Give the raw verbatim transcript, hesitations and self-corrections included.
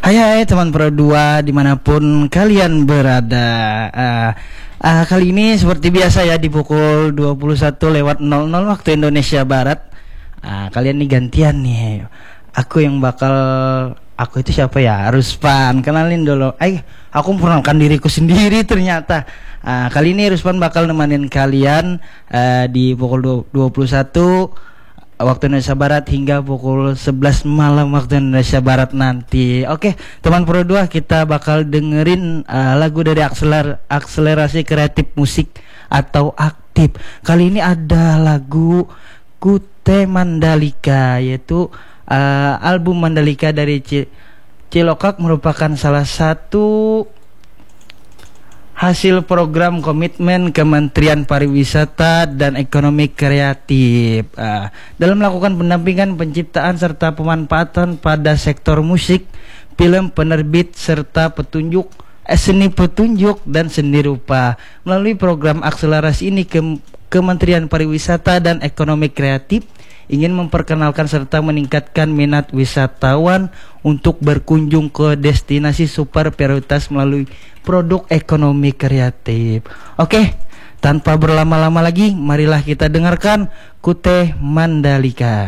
Hai hai teman Pro dua dimanapun kalian berada. uh, uh, Kali ini seperti biasa ya, di pukul dua puluh satu lewat nol nol waktu Indonesia Barat. uh, Kalian nih gantian nih. Aku yang bakal, aku itu siapa ya? Ruspan, kenalin dulu. Eh, aku memperkenalkan diriku sendiri ternyata. uh, Kali ini Ruspan bakal nemenin kalian uh, di pukul dua puluh satu waktu Indonesia Barat hingga pukul sebelas malam waktu Indonesia Barat nanti. Oke, teman Pro dua, kita bakal dengerin uh, lagu dari Akseler Akselerasi Kreatif Musik atau Aktif. Kali ini ada lagu Kute Mandalika, yaitu uh, album Mandalika dari C Cilokak, merupakan salah satu hasil program komitmen Kementerian Pariwisata dan Ekonomi Kreatif uh, dalam melakukan pendampingan penciptaan serta pemanfaatan pada sektor musik, film, penerbit serta petunjuk eh, seni petunjuk dan seni rupa. Melalui program akselerasi ini, ke Kementerian Pariwisata dan Ekonomi Kreatif ingin memperkenalkan serta meningkatkan minat wisatawan untuk berkunjung ke destinasi super prioritas melalui produk ekonomi kreatif. Oke, tanpa berlama-lama lagi, marilah kita dengarkan Kute Mandalika.